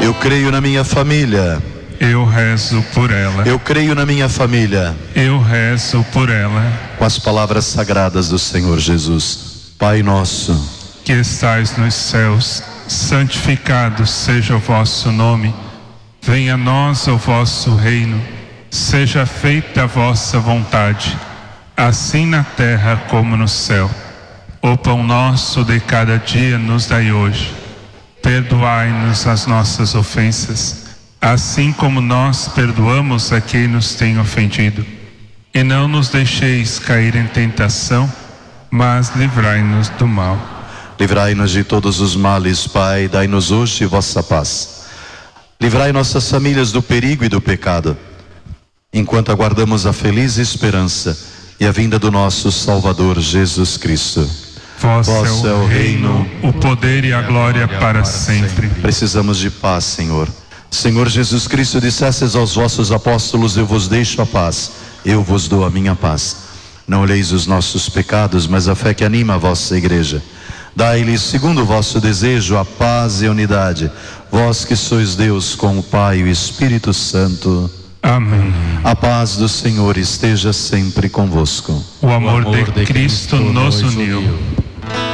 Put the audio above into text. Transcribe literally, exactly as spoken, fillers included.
Eu creio na minha família. Eu rezo por ela. Eu creio na minha família. Eu rezo por ela. Com as palavras sagradas do Senhor Jesus. Pai nosso, que estais nos céus, santificado seja o vosso nome. Venha a nós o vosso reino. Seja feita a vossa vontade, assim na terra como no céu. O pão nosso de cada dia nos dai hoje. Perdoai-nos as nossas ofensas, assim como nós perdoamos a quem nos tem ofendido. E não nos deixeis cair em tentação, mas livrai-nos do mal. Livrai-nos de todos os males, Pai, dai-nos hoje vossa paz. Livrai nossas famílias do perigo e do pecado, enquanto aguardamos a feliz esperança e a vinda do nosso Salvador Jesus Cristo. Vosso é o reino, o poder e a glória para sempre. Precisamos de paz, Senhor. Senhor Jesus Cristo, dissestes aos vossos apóstolos: eu vos deixo a paz, eu vos dou a minha paz. Não olheis os nossos pecados, mas a fé que anima a vossa igreja. Dai-lhes, segundo o vosso desejo, a paz e a unidade, vós que sois Deus com o Pai e o Espírito Santo. Amém. A paz do Senhor esteja sempre convosco. O amor, o amor de, de Cristo, Cristo nos uniu.